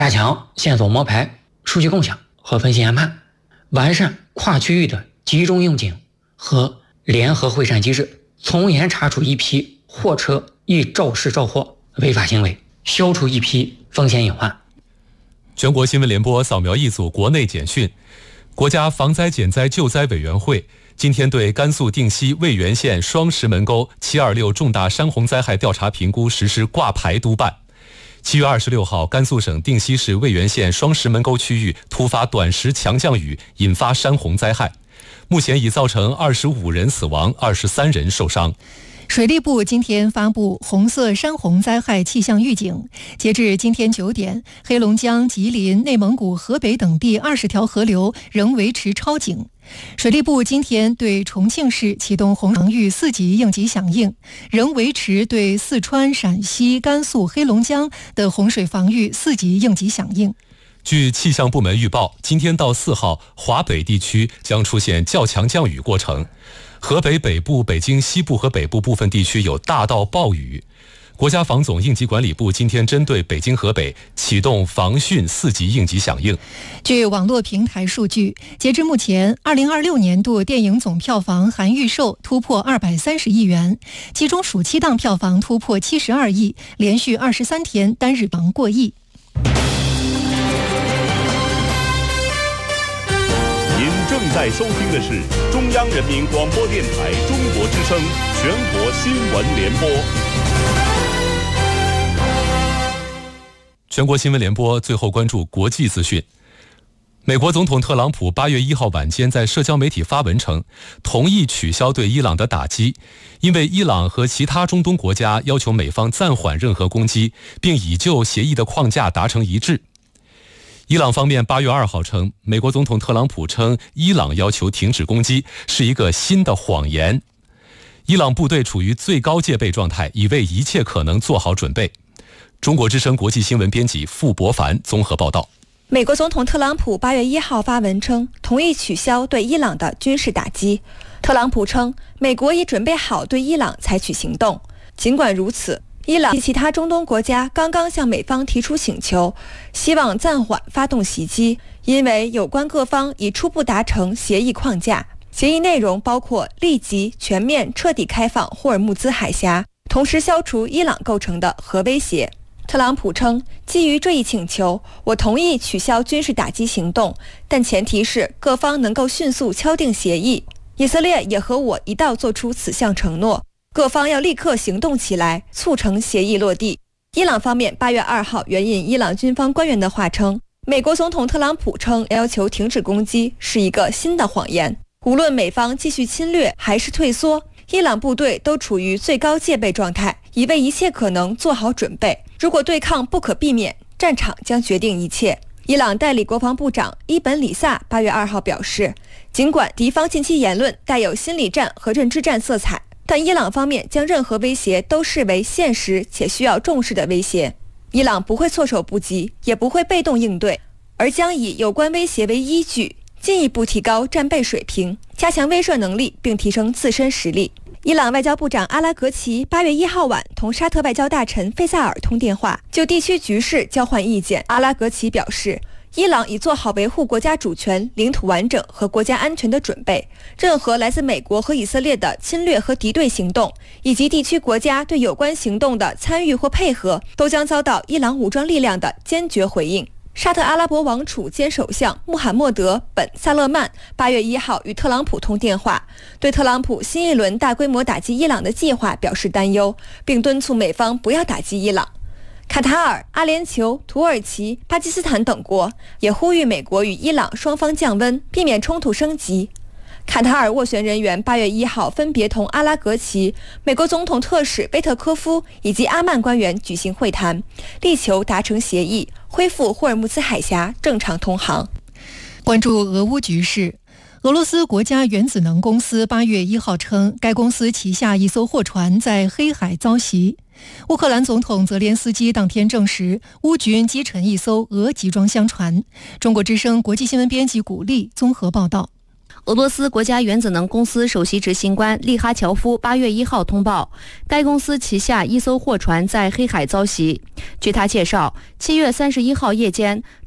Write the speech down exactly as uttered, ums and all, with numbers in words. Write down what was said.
加强线索摸排、数据共享和分析研判，完善跨区域的集中应警和联合会战机制，从严查处一批货车易肇事肇祸违法行为，消除一批风险隐患。 全国新闻联播扫描一组国内简讯。国家防灾减灾救灾委员会今天对甘肃定西渭源县双石门沟七二六重大山洪灾害调查评估实施挂牌督办。七月二十六号，甘肃省定西市渭源县双石门沟区域突发短时强降雨，引发山洪灾害，目前已造成二十五人死亡，二十三人受伤。 水利部今天发布红色山洪灾害气象预警，截至今天九点，黑龙江、吉林、内蒙古、河北等地二十条河流仍维持超警。水利部今天对重庆市启动洪防御四级应急响应，仍维持对四川、陕西、甘肃、黑龙江的洪水防御四级应急响应。 据气象部门预报，今天到四号，华北地区将出现较强降雨过程。河北北部、北京西部和北部部分地区有大到暴雨。国家防总应急管理部今天针对北京、河北启动防汛四级应急响应。 据网络平台数据，截至目前，二零二六年度电影总票房含预售突破二百三十亿元，其中暑期档票房突破七十二亿，连续二十三天单日房过亿。 您正在收听的是中央人民广播电台中国之声全国新闻联播。 全国新闻联播最后关注国际资讯。美国总统特朗普八月一号晚间在社交媒体发文称，同意取消对伊朗的打击，因为伊朗和其他中东国家要求美方暂缓任何攻击，并已就协议的框架达成一致。伊朗方面八月二号称，美国总统特朗普称伊朗要求停止攻击是一个新的谎言。伊朗部队处于最高戒备状态，已为一切可能做好准备。中国之声国际新闻编辑傅博凡综合报道。 美国总统特朗普八月一号发文称，同意取消对伊朗的军事打击。特朗普称，美国已准备好对伊朗采取行动。尽管如此，伊朗及其他中东国家刚刚向美方提出请求，希望暂缓发动袭击，因为有关各方已初步达成协议框架。协议内容包括立即、全面、彻底开放霍尔木兹海峡，同时消除伊朗构成的核威胁。特朗普称，基于这一请求，我同意取消军事打击行动，但前提是各方能够迅速敲定协议。以色列也和我一道做出此项承诺，各方要立刻行动起来，促成协议落地。伊朗方面八月二号援引伊朗军方官员的话称，美国总统特朗普称要求停止攻击是一个新的谎言。无论美方继续侵略还是退缩，伊朗部队都处于最高戒备状态，已为一切可能做好准备。如果对抗不可避免，战场将决定一切。伊朗代理国防部长伊本里萨八月二号表示，尽管敌方近期言论带有心理战和认知战色彩，但伊朗方面将任何威胁都视为现实且需要重视的威胁。伊朗不会措手不及，也不会被动应对，而将以有关威胁为依据，进一步提高战备水平，加强威慑能力，并提升自身实力。伊朗外交部长阿拉格齐八月一号晚同沙特外交大臣费萨尔通电话，就地区局势交换意见。阿拉格齐表示，伊朗已做好维护国家主权、领土完整和国家安全的准备，任何来自美国和以色列的侵略和敌对行动，以及地区国家对有关行动的参与或配合，都将遭到伊朗武装力量的坚决回应。沙特阿拉伯王储兼首相穆罕默德本萨勒曼八月一号与特朗普通电话，对特朗普新一轮大规模打击伊朗的计划表示担忧，并敦促美方不要打击伊朗。卡塔尔、阿联酋、土耳其、巴基斯坦等国也呼吁美国与伊朗双方降温，避免冲突升级。卡塔尔斡旋人员八月一号分别同阿拉格齐、美国总统特使贝特科夫以及阿曼官员举行会谈，力求达成协议，恢复霍尔木兹海峡正常通航。 关注俄乌局势，俄罗斯国家原子能公司八月一号称，该公司旗下一艘货船在黑海遭袭。乌克兰总统泽连斯基当天证实，乌军击沉一艘俄集装箱船。中国之声国际新闻编辑古丽综合报道。 俄罗斯国家原子能公司首席执行官利哈乔夫八月一号通报，该公司旗下一艘货船在黑海遭袭。据他介绍，七月三十一号夜间，